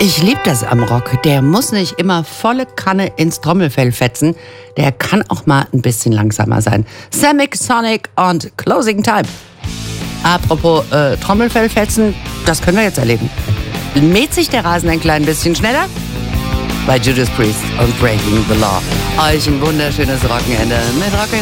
Ich liebe das am Rock. Der muss nicht immer volle Kanne ins Trommelfell fetzen. Der kann auch mal ein bisschen langsamer sein. Semic Sonic und Closing Time. Apropos Trommelfell fetzen, das können wir jetzt erleben. Mäht sich der Rasen ein klein bisschen schneller? Bei Judas Priest und Breaking the Law. Euch ein wunderschönes Wochenende mit Rock